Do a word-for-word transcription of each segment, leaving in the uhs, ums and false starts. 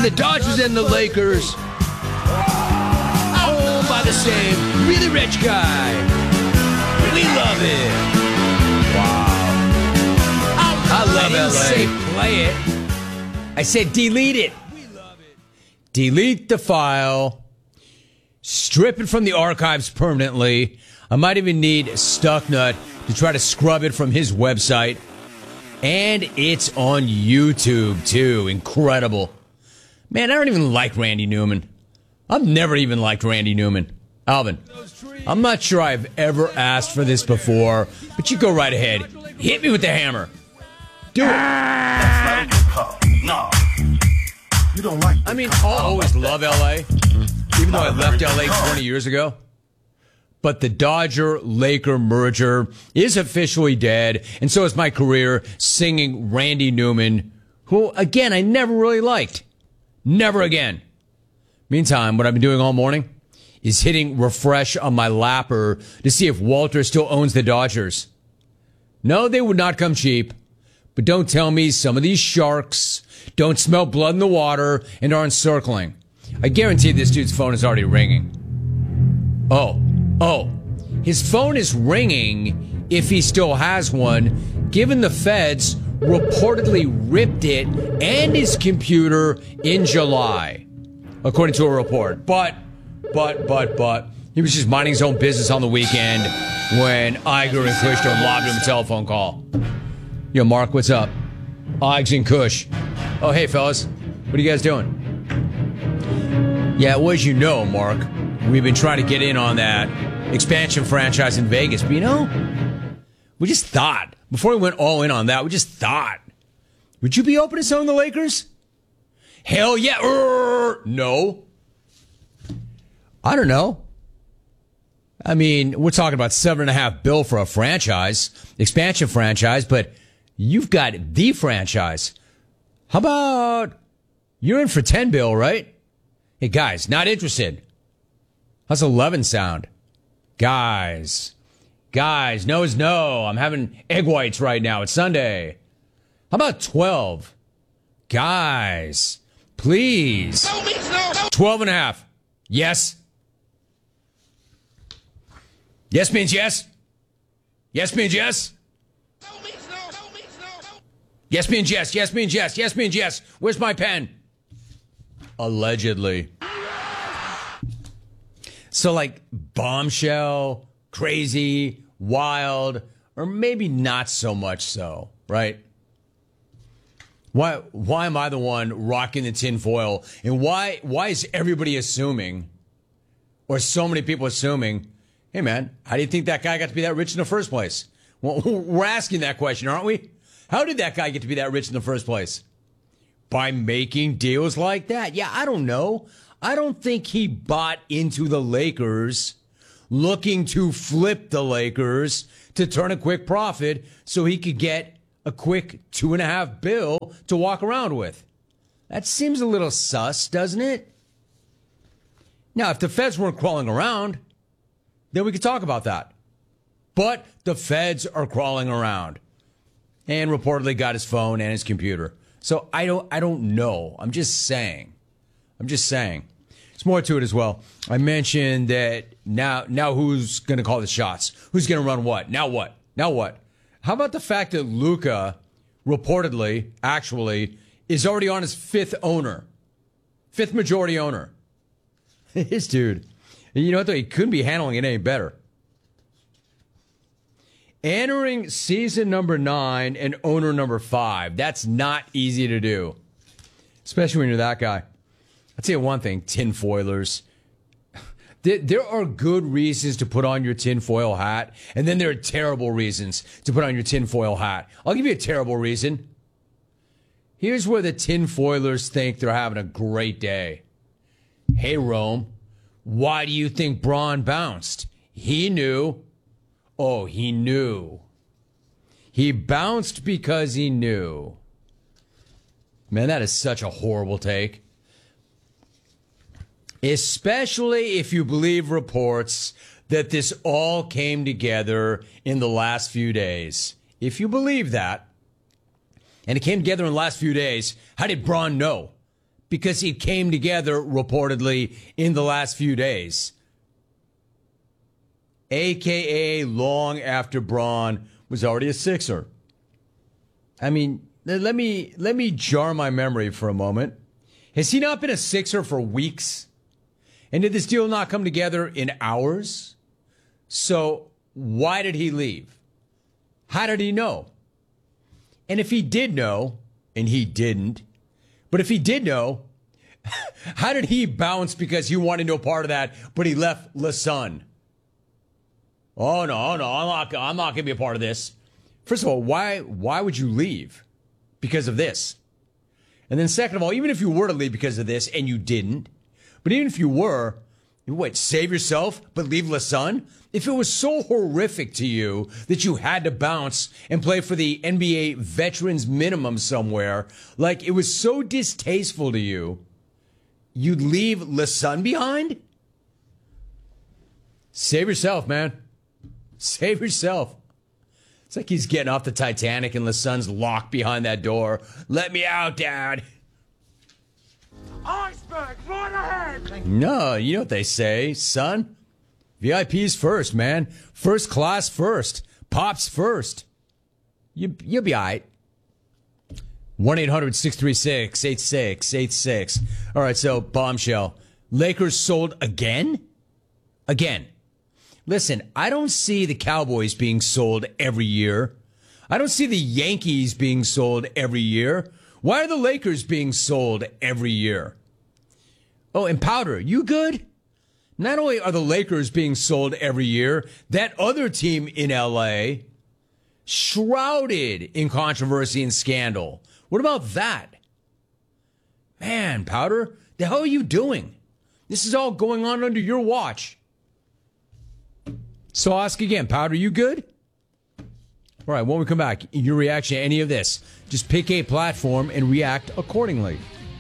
And the Dodgers and the Lakers, owned by the same really rich guy. We love it. Wow. I love L A. I didn't say play it. I said delete it. We love it. Delete the file. Strip it from the archives permanently. I might even need Stucknut to try to scrub it from his website. And it's on YouTube, too. Incredible. Man, I don't even like Randy Newman. I've never even liked Randy Newman. Alvin, I'm not sure I've ever asked for this before, but you go right ahead. Hit me with the hammer. Do it. That's not a good call. No. You don't like I mean, I'll always love L A, even though I left L A twenty years ago. But the Dodger-Laker merger is officially dead, and so is my career singing Randy Newman, who, again, I never really liked. Never again. Meantime, what I've been doing all morning is hitting refresh on my lapper to see if Walter still owns the Dodgers. No, they would not come cheap. But don't tell me some of these sharks don't smell blood in the water and aren't circling. I guarantee this dude's phone is already ringing. Oh, oh, his phone is ringing if he still has one, given the feds reportedly ripped it and his computer in July, according to a report. But, but, but, but, he was just minding his own business on the weekend when Iger and Kushner lobbed him a telephone call. Yo, Mark, what's up? Iggs and Kush. Oh, hey, fellas. What are you guys doing? Yeah, well, as you know, Mark, we've been trying to get in on that expansion franchise in Vegas. But, you know, we just thought, before we went all in on that, we just thought, would you be open to selling the Lakers? Hell yeah. Urgh. No. I don't know. I mean, we're talking about seven and a half bill for a franchise, expansion franchise, but you've got the franchise. How about you're in for ten bill, right? Hey, guys, not interested. How's eleven sound? Guys, guys, no is no. I'm having egg whites right now. It's Sunday. How about twelve? Guys, please. twelve and a half. Yes. Yes means yes. Yes means yes. Yes means yes. Yes means yes. Yes means yes. Where's my pen? Allegedly. So like bombshell, crazy, wild, or maybe not so much so, right? Why why am I the one rocking the tinfoil? And why why is everybody assuming, or so many people assuming, hey man, how do you think that guy got to be that rich in the first place? Well, we're asking that question, aren't we? How did that guy get to be that rich in the first place? By making deals like that? Yeah, I don't know. I don't think he bought into the Lakers looking to flip the Lakers to turn a quick profit so he could get a quick two and a half bill to walk around with. That seems a little sus, doesn't it? Now, if the feds weren't crawling around, then we could talk about that. But the feds are crawling around and reportedly got his phone and his computer. So I don't I don't know. I'm just saying. I'm just saying. There's more to it as well. I mentioned that now now who's going to call the shots? Who's going to run what? Now what? Now what? How about the fact that Luka reportedly, actually, is already on his fifth owner? Fifth majority owner. This dude. You know what, though? He couldn't be handling it any better. Entering season number nine and owner number five. That's not easy to do. Especially when you're that guy. I'll tell you one thing, tinfoilers. There are good reasons to put on your tinfoil hat, and then there are terrible reasons to put on your tinfoil hat. I'll give you a terrible reason. Here's where the tinfoilers think they're having a great day. Hey, Rome, why do you think Braun bounced? He knew. Oh, he knew. He bounced because he knew. Man, that is such a horrible take. Especially if you believe reports that this all came together in the last few days. If you believe that, and it came together in the last few days, how did Braun know? because it came together reportedly in the last few days. A K A long after Bron was already a Sixer. I mean, let me let me jar my memory for a moment. Has he not been a Sixer for weeks? And did this deal not come together in hours? So why did he leave? How did he know? And if he did know, and he didn't, but if he did know, how did he bounce because he wanted no part of that, but he left LaSun? Oh, no, no, I'm not, I'm not going to be a part of this. First of all, why, why would you leave because of this? And then second of all, even if you were to leave because of this, and you didn't, but even if you were, you what, save yourself, but leave LaSun? If it was so horrific to you that you had to bounce and play for the N B A veterans minimum somewhere, like it was so distasteful to you, you'd leave LaSun behind? Save yourself, man. Save yourself. It's like he's getting off the Titanic and LaSun's locked behind that door. Let me out, Dad. Iceberg, right ahead! No, you know what they say, son. V I Ps first, man. First class first. Pops first. You, you'll be all right. one eight hundred six three six eight six eight six. All right, so bombshell. Lakers sold again? Again. Listen, I don't see the Cowboys being sold every year. I don't see the Yankees being sold every year. Why are the Lakers being sold every year? Oh, and Powder, you good? Not only are the Lakers being sold every year, that other team in L A, shrouded in controversy and scandal. What about that? Man, Powder, the hell are you doing? This is all going on under your watch. So I'll ask again, Powder, you good? All right, when we come back, your reaction to any of this, just pick a platform and react accordingly.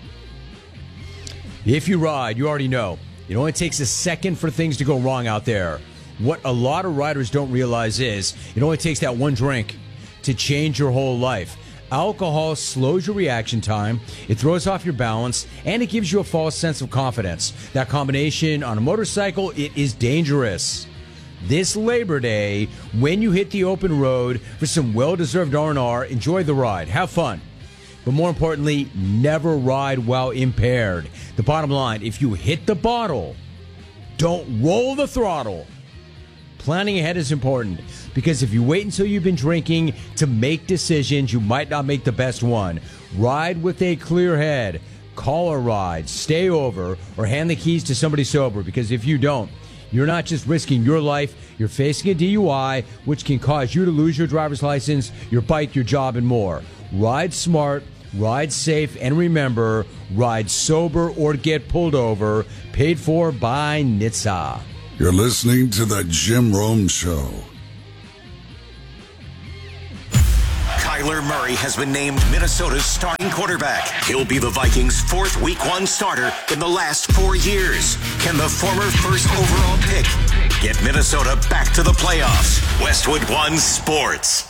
If you ride, you already know, it only takes a second for things to go wrong out there. What a lot of riders don't realize is it only takes that one drink to change your whole life. Alcohol slows your reaction time, it throws off your balance, and it gives you a false sense of confidence. That combination on a motorcycle, it is dangerous. This Labor Day, when you hit the open road for some well-deserved R and R, enjoy the ride, have fun. But more importantly, never ride while impaired. The bottom line, if you hit the bottle, don't roll the throttle. Planning ahead is important, because if you wait until you've been drinking to make decisions, you might not make the best one. Ride with a clear head. Call a ride, stay over, or hand the keys to somebody sober, because if you don't, you're not just risking your life, you're facing a D U I, which can cause you to lose your driver's license, your bike, your job, and more. Ride smart, ride safe, and remember, ride sober or get pulled over. Paid for by N H T S A. You're listening to The Jim Rome Show. Kyler Murray has been named Minnesota's starting quarterback. He'll be the Vikings' fourth Week one starter in the last four years. Can the former first overall pick get Minnesota back to the playoffs? Westwood One Sports.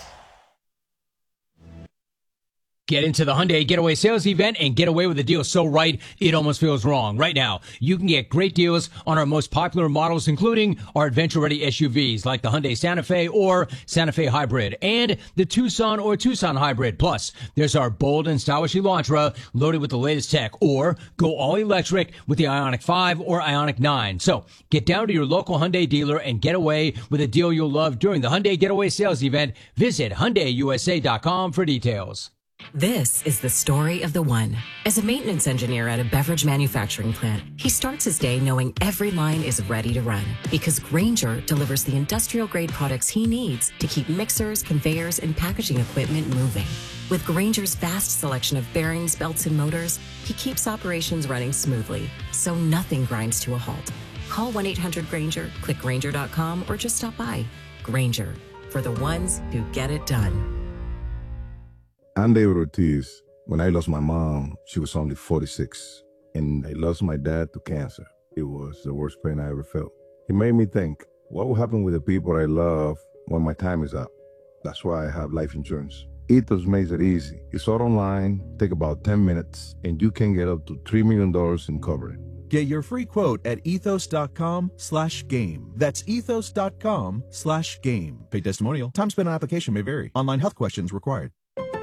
Get into the Hyundai Getaway Sales Event and get away with a deal so right, it almost feels wrong. Right now, you can get great deals on our most popular models, including our adventure-ready S U Vs like the Hyundai Santa Fe or Santa Fe Hybrid and the Tucson or Tucson Hybrid. Plus, there's our bold and stylish Elantra loaded with the latest tech, or go all-electric with the Ioniq five or Ioniq nine. So, get down to your local Hyundai dealer and get away with a deal you'll love during the Hyundai Getaway Sales Event. Visit Hyundai U S A dot com for details. This is the story of the one. As a maintenance engineer at a beverage manufacturing plant, he starts his day knowing every line is ready to run, because Grainger delivers the industrial-grade products he needs to keep mixers, conveyors, and packaging equipment moving. With Grainger's vast selection of bearings, belts, and motors, he keeps operations running smoothly, so nothing grinds to a halt. Call one eight hundred Grainger, click Grainger dot com, or just stop by. Grainger, for the ones who get it done. I'm David Ortiz. When I lost my mom, she was only forty-six, and I lost my dad to cancer. It was the worst pain I ever felt. It made me think, what will happen with the people I love when my time is up? That's why I have life insurance. Ethos makes it easy. It's all online, take about ten minutes, and you can get up to three million dollars in coverage. Get your free quote at ethos.com slash game. That's ethos.com slash game. Paid testimonial. Time spent on application may vary. Online health questions required.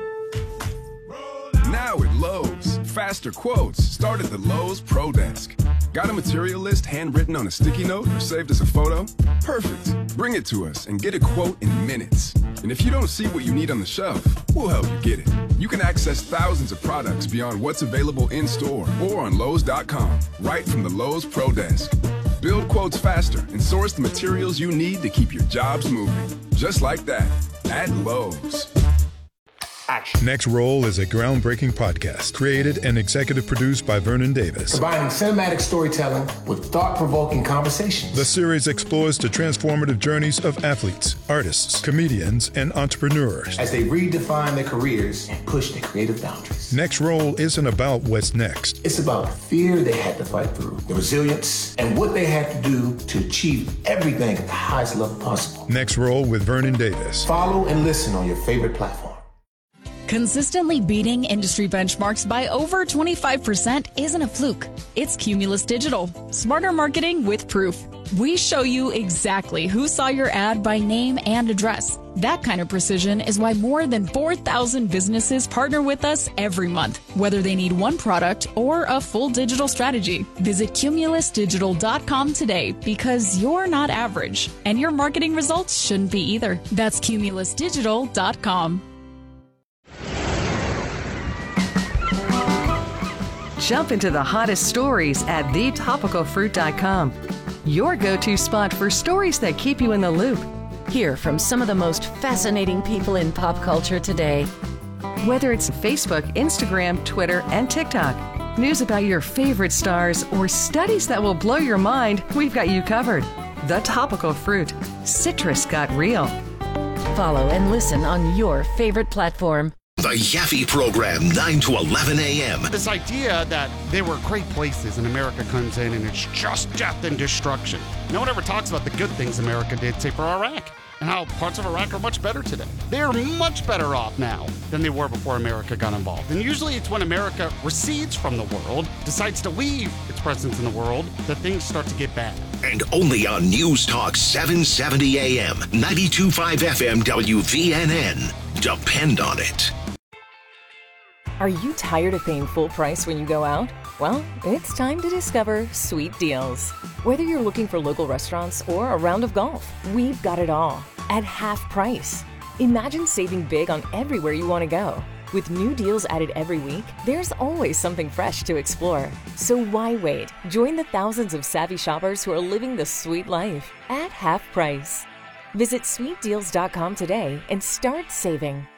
Now at Lowe's, faster quotes start at the Lowe's Pro Desk. Got a material list handwritten on a sticky note or saved as a photo? Perfect. Bring it to us and get a quote in minutes. And if you don't see what you need on the shelf, we'll help you get it. You can access thousands of products beyond what's available in store or on Lowe's dot com, right from the Lowe's Pro Desk. Build quotes faster and source the materials you need to keep your jobs moving. Just like that, at Lowe's. Action. Next Roll is a groundbreaking podcast created and executive produced by Vernon Davis. Combining cinematic storytelling with thought-provoking conversations. The series explores the transformative journeys of athletes, artists, comedians, and entrepreneurs as they redefine their careers and push their creative boundaries. Next Roll isn't about what's next. It's about the fear they had to fight through, the resilience, and what they had to do to achieve everything at the highest level possible. Next Roll with Vernon Davis. Follow and listen on your favorite platform. Consistently beating industry benchmarks by over twenty-five percent isn't a fluke. It's Cumulus Digital. Smarter marketing with proof. We show you exactly who saw your ad by name and address. That kind of precision is why more than four thousand businesses partner with us every month, whether they need one product or a full digital strategy. Visit cumulus digital dot com today because you're not average, and your marketing results shouldn't be either. That's cumulus digital dot com. Jump into the hottest stories at the topical fruit dot com. Your go-to spot for stories that keep you in the loop. Hear from some of the most fascinating people in pop culture today. Whether it's Facebook, Instagram, Twitter, and TikTok, news about your favorite stars, or studies that will blow your mind, we've got you covered. The Topical Fruit. Citrus got real. Follow and listen on your favorite platform. The Yaffe Program, nine to eleven a.m. This idea that there were great places and America comes in and it's just death and destruction. No one ever talks about the good things America did, say, for Iraq, and how parts of Iraq are much better today. They're much better off now than they were before America got involved. And usually it's when America recedes from the world, decides to leave its presence in the world, that things start to get bad. And only on News Talk seven seventy A M, ninety-two point five F M W V N N. Depend on it. Are you tired of paying full price when you go out? Well, it's time to discover Sweet Deals. Whether you're looking for local restaurants or a round of golf, we've got it all at half price. Imagine saving big on everywhere you want to go. With new deals added every week, there's always something fresh to explore. So why wait? Join the thousands of savvy shoppers who are living the sweet life at half price. Visit sweet deals dot com today and start saving.